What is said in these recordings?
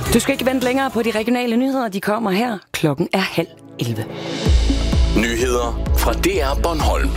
Du skal ikke vente længere på de regionale nyheder. De kommer her. Klokken er 10:30. Nyheder fra DR Bornholm.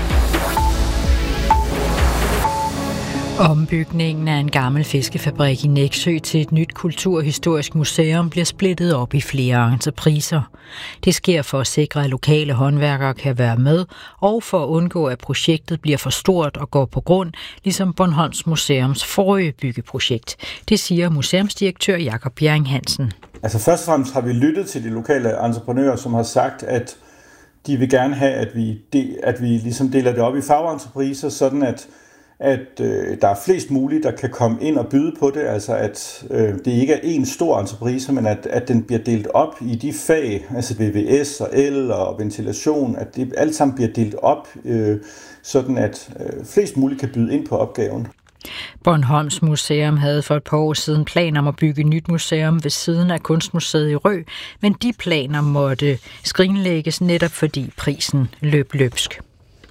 Ombygningen af en gammel fiskefabrik i Nexø til et nyt kulturhistorisk museum bliver splittet op i flere entrepriser. Det sker for at sikre, at lokale håndværkere kan være med, og for at undgå, at projektet bliver for stort og går på grund, ligesom Bornholms Museums forrige byggeprojekt. Det siger museumsdirektør Jakob Bjerring Hansen. Altså først og fremmest har vi lyttet til de lokale entreprenører, som har sagt, at de vil gerne have, at vi ligesom deler det op i fagentrepriser, sådan at der er flest muligt, der kan komme ind og byde på det, altså at det ikke er én stor entreprise, men at den bliver delt op i de fag, altså VVS og el og ventilation, at det alt sammen bliver delt op, sådan at flest muligt kan byde ind på opgaven. Bornholms Museum havde for et par år siden planer om at bygge et nyt museum ved siden af Kunstmuseet i Rø, men de planer måtte skrinlægges netop fordi prisen løb løbsk.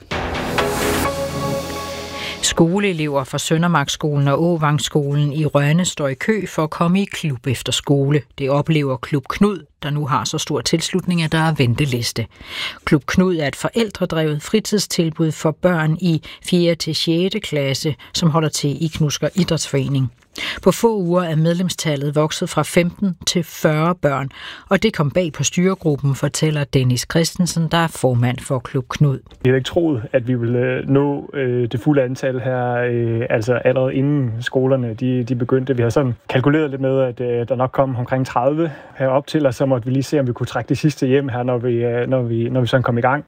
Skoleelever fra Søndermarkskolen og Åvangsskolen i Rønne står i kø for at komme i klub efter skole. Det oplever Klub Knud, der nu har så stor tilslutning, at der er venteliste. Klub Knud er et forældredrevet fritidstilbud for børn i 4. til 6. klasse, som holder til i Knusker Idrætsforening. På få uger er medlemstallet vokset fra 15 til 40 børn, og det kom bag på styregruppen, fortæller Dennis Christensen, der er formand for Klub Knud. Vi havde ikke troet, at vi ville nå det fulde antal her, altså allerede inden skolerne de begyndte. Vi har sådan kalkuleret lidt med, at der nok kom omkring 30 herop til, og så måtte vi lige se, om vi kunne trække det sidste hjem her, når vi sådan kom i gang.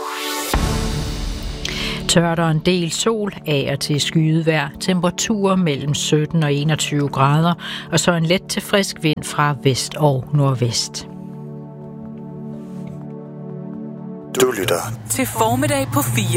Tørt og en del sol, af og til skyet vejr, temperaturer mellem 17 og 21 grader, og så en let til frisk vind fra vest og nordvest. Du lytter til Formiddag på 4.